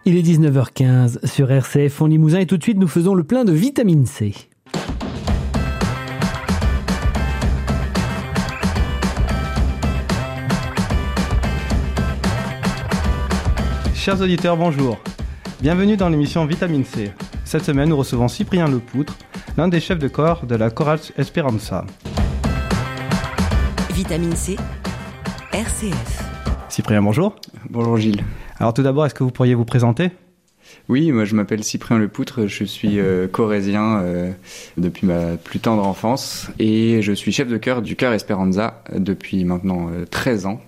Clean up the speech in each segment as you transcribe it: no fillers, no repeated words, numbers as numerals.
Il est 19h15 sur RCF en Limousin et tout de suite nous faisons le plein de vitamine C. Chers auditeurs, bonjour. Bienvenue dans l'émission Vitamine C. Cette semaine, nous recevons Cyprien Lepoutre, l'un des chefs de chœur de la chorale Esperanza. Vitamine C, RCF. Cyprien, bonjour. Bonjour Gilles. Alors tout d'abord, est-ce que vous pourriez vous présenter ? Oui, moi je m'appelle Cyprien Lepoutre, je suis corrézien depuis ma plus tendre enfance et je suis chef de chœur du chœur Esperanza depuis maintenant 13 ans.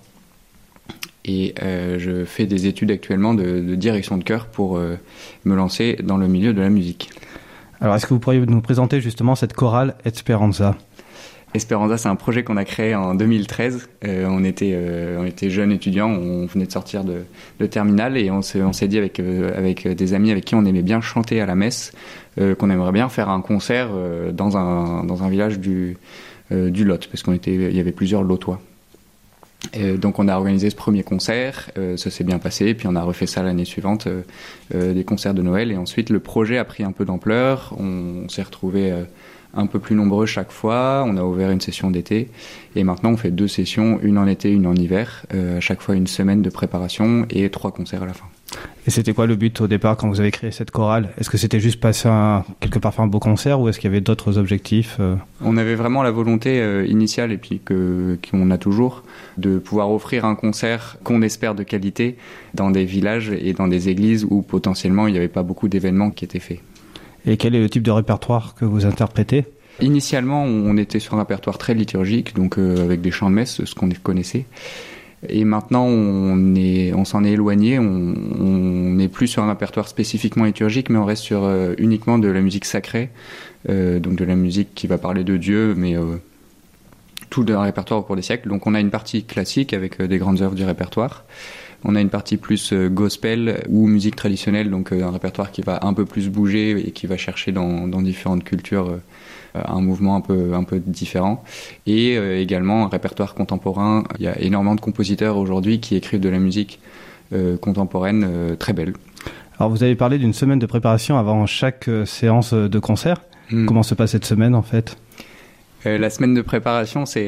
Et je fais des études actuellement de direction de chœur pour me lancer dans le milieu de la musique. Alors est-ce que vous pourriez nous présenter justement cette chorale Esperanza ? Esperanza, c'est un projet qu'on a créé en 2013. On était jeunes étudiants, on venait de sortir de terminale et on s'est dit avec des amis avec qui on aimait bien chanter à la messe qu'on aimerait bien faire un concert dans un village du Lot, parce il y avait plusieurs Lotois. Donc on a organisé ce premier concert, ça s'est bien passé, puis on a refait ça l'année suivante, des concerts de Noël, et ensuite le projet a pris un peu d'ampleur, on s'est retrouvés un peu plus nombreux chaque fois, on a ouvert une session d'été, et maintenant on fait 2 sessions, une en été, une en hiver, à chaque fois une semaine de préparation et 3 concerts à la fin. Et c'était quoi le but au départ quand vous avez créé cette chorale ? Est-ce que c'était juste passer quelque part faire un beau concert ou est-ce qu'il y avait d'autres objectifs ? On avait vraiment la volonté initiale et puis qu'on a toujours de pouvoir offrir un concert qu'on espère de qualité dans des villages et dans des églises où potentiellement il n'y avait pas beaucoup d'événements qui étaient faits. Et quel est le type de répertoire que vous interprétez ? Initialement, on était sur un répertoire très liturgique, donc avec des chants de messe, ce qu'on connaissait. Et maintenant, on s'en est éloigné, on n'est plus sur un répertoire spécifiquement liturgique, mais on reste sur uniquement de la musique sacrée, donc de la musique qui va parler de Dieu, mais tout d'un répertoire au cours des siècles. Donc on a une partie classique avec des grandes œuvres du répertoire. On a une partie plus gospel ou musique traditionnelle, donc un répertoire qui va un peu plus bouger et qui va chercher dans différentes cultures un mouvement un peu différent. Et également un répertoire contemporain. Il y a énormément de compositeurs aujourd'hui qui écrivent de la musique contemporaine très belle. Alors vous avez parlé d'une semaine de préparation avant chaque séance de concert. Comment se passe cette semaine en fait ? La semaine de préparation, c'est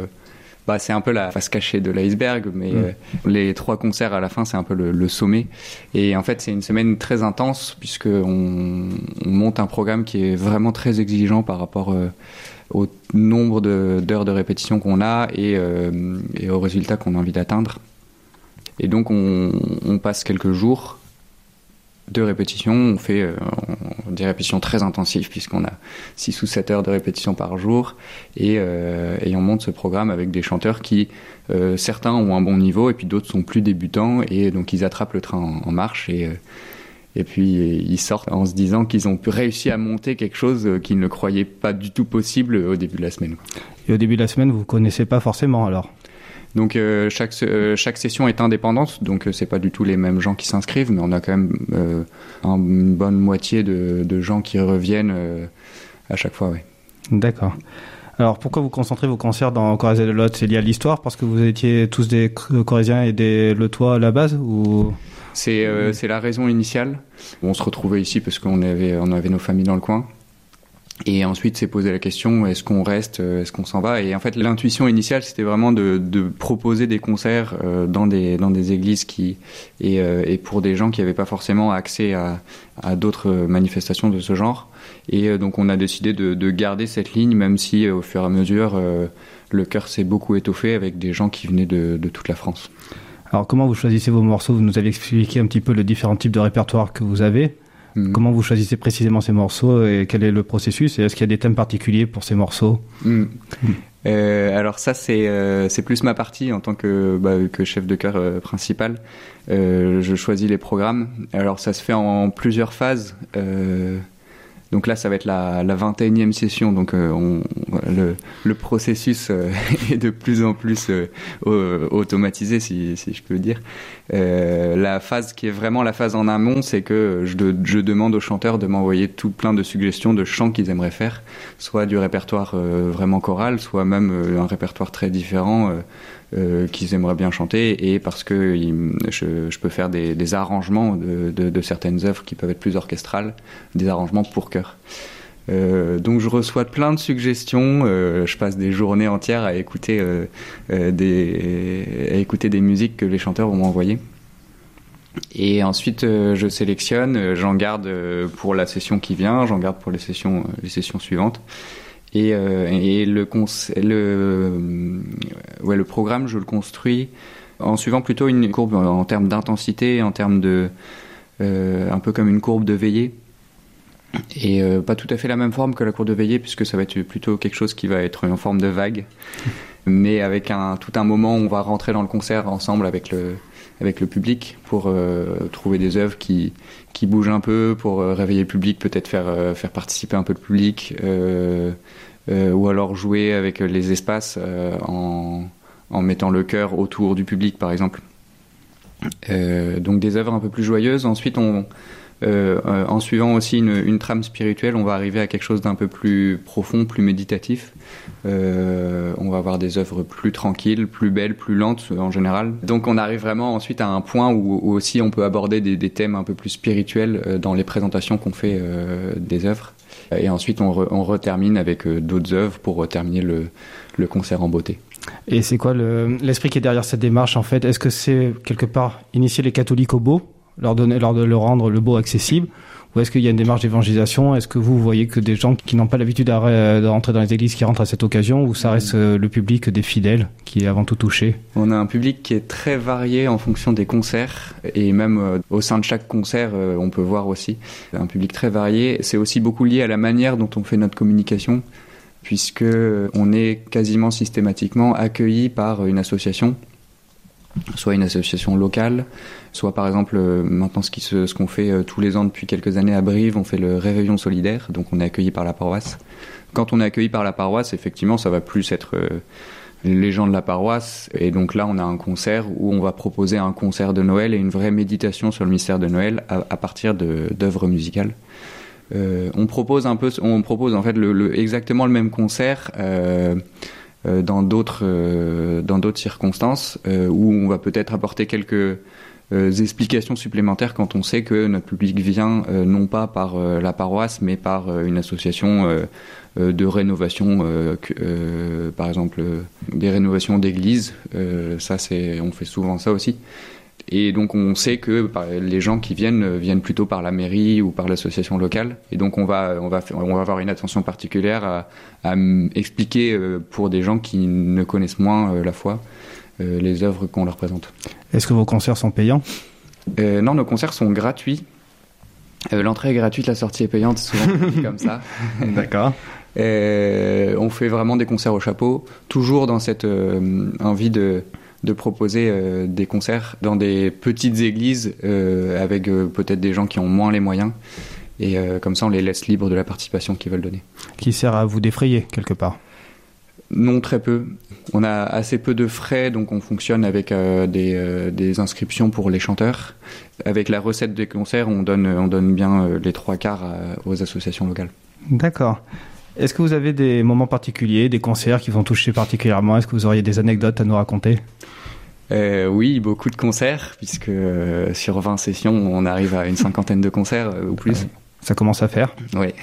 un peu la face cachée de l'iceberg, mais les 3 concerts à la fin, c'est un peu le sommet. Et en fait, c'est une semaine très intense puisqu'on monte un programme qui est vraiment très exigeant par rapport au nombre d'heures de répétition qu'on a et aux résultats qu'on a envie d'atteindre. Et donc, on passe quelques jours de répétition. On fait des répétitions très intensives puisqu'on a 6 ou 7 heures de répétition par jour et on monte ce programme avec des chanteurs qui certains ont un bon niveau et puis d'autres sont plus débutants et donc ils attrapent le train en marche et puis ils sortent en se disant qu'ils ont réussi à monter quelque chose qu'ils ne croyaient pas du tout possible au début de la semaine. Et au début de la semaine, vous ne connaissez pas forcément alors ? Donc chaque session est indépendante, donc c'est pas du tout les mêmes gens qui s'inscrivent, mais on a quand même une bonne moitié de gens qui reviennent à chaque fois, oui. D'accord. Alors pourquoi vous concentrez vos concerts dans Corrèze et le Lot ? C'est lié à l'histoire parce que vous étiez tous des Corréziens et des Lotois à la base ou... C'est la raison initiale. On se retrouvait ici parce qu'on avait nos familles dans le coin. Et ensuite, s'est posé la question, est-ce qu'on reste, est-ce qu'on s'en va ? Et en fait, l'intuition initiale, c'était vraiment de proposer des concerts dans des églises et pour des gens qui n'avaient pas forcément accès à d'autres manifestations de ce genre. Et donc, on a décidé de garder cette ligne, même si au fur et à mesure, le chœur s'est beaucoup étoffé avec des gens qui venaient de toute la France. Alors, comment vous choisissez vos morceaux ? Vous nous avez expliqué un petit peu les différents types de répertoires que vous avez. Comment vous choisissez précisément ces morceaux et quel est le processus et est-ce qu'il y a des thèmes particuliers pour ces morceaux ? Alors ça c'est plus ma partie en tant que chef de chœur principal. Je choisis les programmes. Alors ça se fait en plusieurs phases. Donc là, ça va être la 21e session. Donc le processus est de plus en plus automatisé, si je peux le dire. La phase qui est vraiment la phase en amont, c'est que je demande aux chanteurs de m'envoyer tout plein de suggestions de chants qu'ils aimeraient faire, soit du répertoire vraiment choral, soit même un répertoire très différent qu'ils aimeraient bien chanter, et parce que je peux faire des arrangements de certaines œuvres qui peuvent être plus orchestrales, des arrangements pour chœur. Donc je reçois plein de suggestions, je passe des journées entières à écouter des musiques que les chanteurs vont m'envoyer. Et ensuite je sélectionne, j'en garde pour la session qui vient, j'en garde pour les sessions suivantes. Et le programme, je le construis en suivant plutôt une courbe en termes d'intensité, en termes de un peu comme une courbe de veillée. Et pas tout à fait la même forme que la courbe de veillée, puisque ça va être plutôt quelque chose qui va être en forme de vague, mais avec tout un moment où on va rentrer dans le concert ensemble avec le public pour trouver des œuvres qui bougent un peu, pour réveiller le public, peut-être faire participer un peu le public, ou alors jouer avec les espaces en mettant le chœur autour du public, par exemple. Donc des œuvres un peu plus joyeuses. Ensuite, en suivant aussi une trame spirituelle, on va arriver à quelque chose d'un peu plus profond, plus méditatif. On va avoir des œuvres plus tranquilles, plus belles, plus lentes en général. Donc on arrive vraiment ensuite à un point où aussi on peut aborder des thèmes un peu plus spirituels dans les présentations qu'on fait des œuvres. Et ensuite on retermine avec d'autres œuvres pour terminer le concert en beauté. Et c'est quoi l'esprit qui est derrière cette démarche en fait ? Est-ce que c'est quelque part initier les catholiques au beau, leur rendre le beau accessible, ou est-ce qu'il y a une démarche d'évangélisation ? Est-ce que vous voyez que des gens qui n'ont pas l'habitude de rentrer dans les églises qui rentrent à cette occasion, ou ça reste le public des fidèles qui est avant tout touché ? On a un public qui est très varié en fonction des concerts, et même au sein de chaque concert, on peut voir aussi un public très varié. C'est aussi beaucoup lié à la manière dont on fait notre communication, puisque on est quasiment systématiquement accueilli par une association, soit une association locale, soit par exemple maintenant ce qu'on fait tous les ans depuis quelques années à Brive, on fait le Réveillon solidaire, donc on est accueilli par la paroisse. Quand on est accueilli par la paroisse, effectivement ça va plus être les gens de la paroisse, et donc là on a un concert où on va proposer un concert de Noël et une vraie méditation sur le mystère de Noël à partir d'œuvres musicales. On propose en fait exactement le même concert dans d'autres circonstances où on va peut-être apporter quelques explications supplémentaires quand on sait que notre public vient non pas par la paroisse mais par une association de rénovation, par exemple des rénovations d'églises. On fait souvent ça aussi. Et donc on sait que les gens qui viennent plutôt par la mairie ou par l'association locale, et donc on va avoir une attention particulière à expliquer pour des gens qui ne connaissent moins la foi les œuvres qu'on leur présente. Est-ce que vos concerts sont payants ? Non, nos concerts sont gratuits. L'entrée est gratuite, la sortie est payante, souvent comme ça. D'accord. On fait vraiment des concerts au chapeau, toujours dans cette envie de proposer des concerts dans des petites églises avec peut-être des gens qui ont moins les moyens, et comme ça on les laisse libres de la participation qu'ils veulent donner. Qui sert à vous défrayer quelque part ? Non, très peu. On a assez peu de frais, donc on fonctionne avec des inscriptions pour les chanteurs. Avec la recette des concerts, on donne bien les 3/4 aux associations locales. D'accord. Est-ce que vous avez des moments particuliers, des concerts qui vont toucher particulièrement ? Est-ce que vous auriez des anecdotes à nous raconter ? Oui, beaucoup de concerts, puisque sur 20 sessions, on arrive à une 50aine de concerts ou plus. Ça commence à faire ? Oui.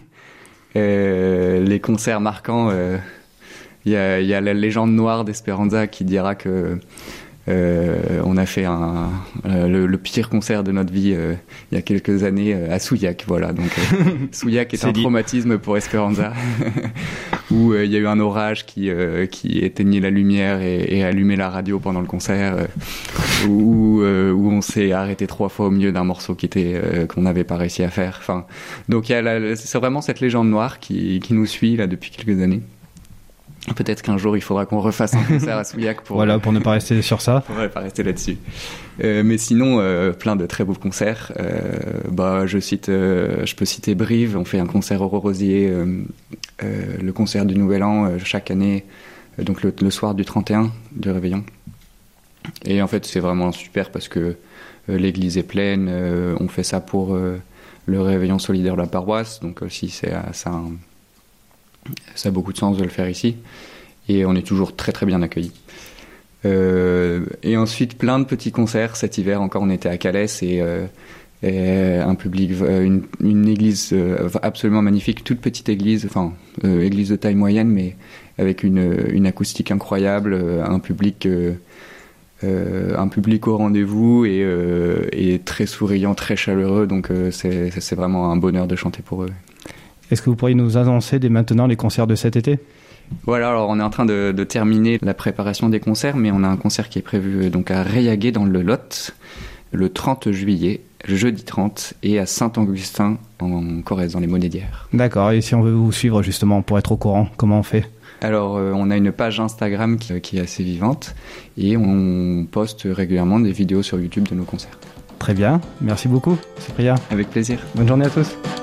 Les concerts marquants, il y a la légende noire d'Esperanza qui dira que on a fait le pire concert de notre vie il y a quelques années à Souillac, voilà. Donc Souillac est un traumatisme pour Esperanza, où il y a eu un orage qui éteignait la lumière et allumait la radio pendant le concert, où on s'est arrêté 3 fois au milieu d'un morceau qu'on n'avait pas réussi à faire. Enfin, donc c'est vraiment cette légende noire qui nous suit là depuis quelques années. Peut-être qu'un jour il faudra qu'on refasse un concert à Souillac pour ne pas rester sur ça. Pour ne pas rester là-dessus. Mais sinon, plein de très beaux concerts. Je peux citer Brive. On fait un concert au Rosier, le concert du Nouvel An chaque année, donc le soir du 31 du Réveillon. Et en fait, c'est vraiment super parce que l'église est pleine. On fait ça pour le Réveillon solidaire de la paroisse, donc aussi ça a beaucoup de sens de le faire ici, et on est toujours très très bien accueillis. Et ensuite plein de petits concerts cet hiver. Encore, on était à Calais et un public, une église absolument magnifique, toute petite église, église de taille moyenne, mais avec une acoustique incroyable, un public au rendez-vous et très souriant, très chaleureux. Donc c'est vraiment un bonheur de chanter pour eux. Est-ce que vous pourriez nous annoncer dès maintenant les concerts de cet été ? Voilà, alors on est en train de terminer la préparation des concerts, mais on a un concert qui est prévu donc à Raillaguet dans le Lot le 30 juillet, jeudi 30, et à Saint-Augustin en Corrèze, dans les Monnaies d'Hyères. D'accord, et si on veut vous suivre justement pour être au courant, comment on fait ? Alors on a une page Instagram qui est assez vivante et on poste régulièrement des vidéos sur YouTube de nos concerts. Très bien, merci beaucoup Cyprien. Avec plaisir. Bonne journée à tous.